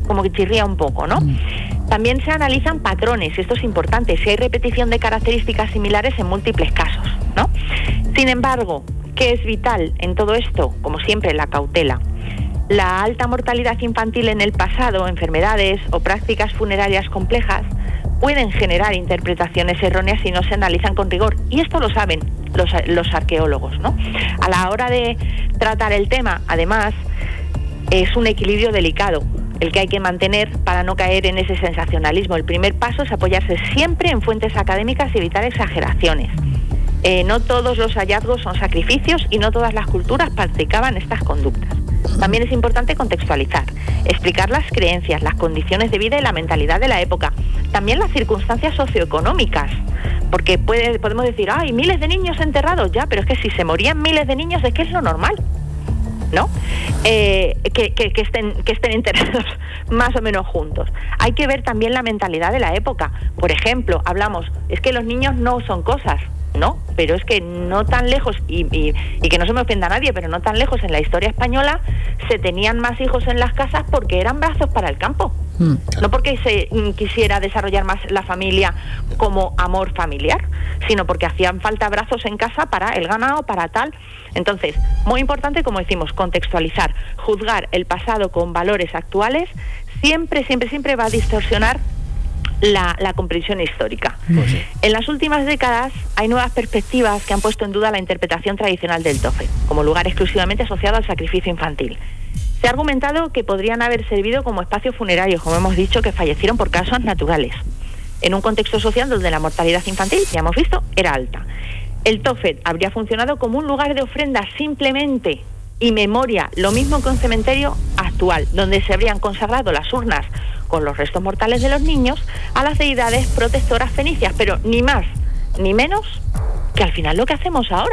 como que chirría un poco, ¿no? También se analizan patrones, y esto es importante, si hay repetición de características similares en múltiples casos, ¿no? Sin embargo, ¿qué es vital en todo esto? Como siempre, la cautela. La alta mortalidad infantil en el pasado, enfermedades o prácticas funerarias complejas pueden generar interpretaciones erróneas si no se analizan con rigor. Y esto lo saben los arqueólogos, ¿no? A la hora de tratar el tema, además, es un equilibrio delicado el que hay que mantener para no caer en ese sensacionalismo. El primer paso es apoyarse siempre en fuentes académicas y evitar exageraciones. No todos los hallazgos son sacrificios y no todas las culturas practicaban estas conductas. También es importante contextualizar, explicar las creencias, las condiciones de vida y la mentalidad de la época. También las circunstancias socioeconómicas, porque podemos decir, ¡ay, miles de niños enterrados! Ya, pero es que si se morían miles de niños es que es lo normal, ¿no? Que estén enterrados más o menos juntos. Hay que ver también la mentalidad de la época. Por ejemplo, hablamos, es que los niños no son cosas, ¿no? Pero es que no tan lejos, y que no se me ofenda a nadie, pero no tan lejos en la historia española se tenían más hijos en las casas porque eran brazos para el campo. No porque se quisiera desarrollar más la familia como amor familiar, sino porque hacían falta brazos en casa para el ganado, para tal. Entonces, muy importante, como decimos, contextualizar, juzgar el pasado con valores actuales, siempre va a distorsionar la comprensión histórica. Pues sí. En las últimas décadas hay nuevas perspectivas que han puesto en duda la interpretación tradicional del Tophet, como lugar exclusivamente asociado al sacrificio infantil. Se ha argumentado que podrían haber servido como espacios funerarios, como hemos dicho, que fallecieron por causas naturales, en un contexto social donde la mortalidad infantil, ya hemos visto, era alta. El Tophet habría funcionado como un lugar de ofrenda simplemente y memoria, lo mismo que un cementerio actual, donde se habrían consagrado las urnas con los restos mortales de los niños a las deidades protectoras fenicias, pero ni más ni menos que al final lo que hacemos ahora.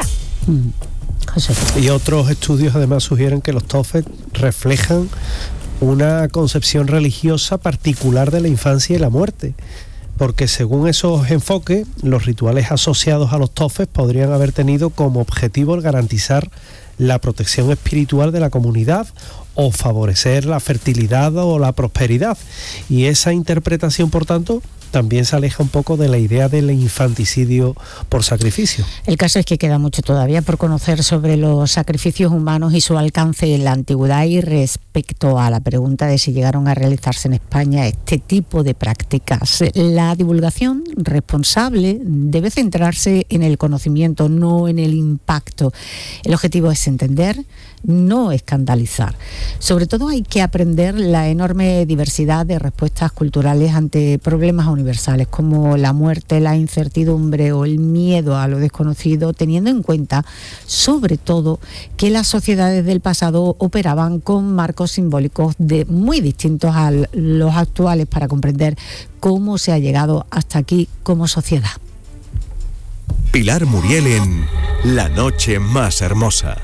Y otros estudios además sugieren que los Tophet reflejan una concepción religiosa particular de la infancia y la muerte, porque según esos enfoques, los rituales asociados a los Tophet podrían haber tenido como objetivo el garantizar la protección espiritual de la comunidad o favorecer la fertilidad o la prosperidad. Y esa interpretación, por tanto, también se aleja un poco de la idea del infanticidio por sacrificio. El caso es que queda mucho todavía por conocer sobre los sacrificios humanos y su alcance en la antigüedad, y respecto a la pregunta de si llegaron a realizarse en España este tipo de prácticas. La divulgación responsable debe centrarse en el conocimiento, no en el impacto. El objetivo es entender, no escandalizar. Sobre todo hay que aprender la enorme diversidad de respuestas culturales ante problemas universales como la muerte, la incertidumbre o el miedo a lo desconocido, teniendo en cuenta, sobre todo, que las sociedades del pasado operaban con marcos simbólicos muy distintos a los actuales para comprender cómo se ha llegado hasta aquí como sociedad. Pilar Muriel en La Noche Más Hermosa.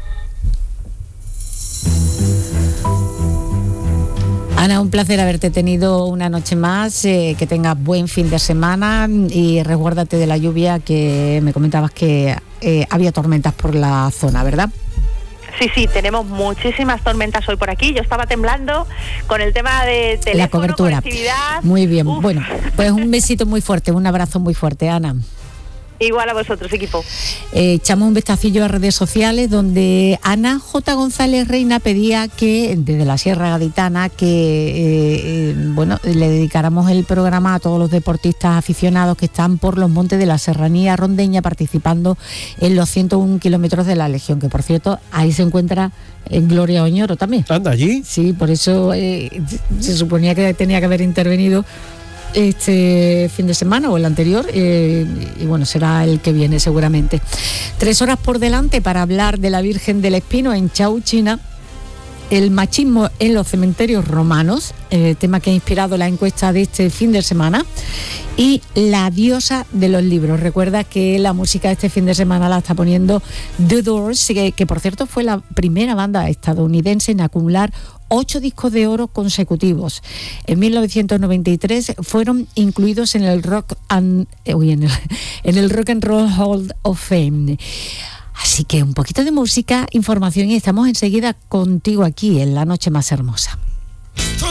Ana, un placer haberte tenido una noche más, que tengas buen fin de semana y resguárdate de la lluvia, que me comentabas que había tormentas por la zona, ¿verdad? Sí, tenemos muchísimas tormentas hoy por aquí. Yo estaba temblando con el tema de teléfono, la cobertura. Conectividad. Muy bien. Uf. Bueno, pues un besito muy fuerte, un abrazo muy fuerte, Ana. Igual a vosotros, equipo. Echamos un vistacillo a redes sociales, donde Ana J. González Reina pedía que, desde la Sierra Gaditana, que le dedicáramos el programa a todos los deportistas aficionados que están por los montes de la Serranía Rondeña participando en los 101 kilómetros de la Legión, que por cierto, ahí se encuentra Gloria Oñoro también. ¿Anda allí? Sí, por eso se suponía que tenía que haber intervenido este fin de semana o el anterior, y bueno, será el que viene seguramente. 3 horas por delante para hablar de la Virgen del Espino en Chau, China, el machismo en los cementerios romanos, tema que ha inspirado la encuesta de este fin de semana, y la diosa de los libros. Recuerda que la música de este fin de semana la está poniendo The Doors, que por cierto fue la primera banda estadounidense en acumular 8 discos de oro consecutivos. En 1993 fueron incluidos en el Rock and Roll Hall of Fame. Así que un poquito de música, información, y estamos enseguida contigo aquí en La Noche Más Hermosa.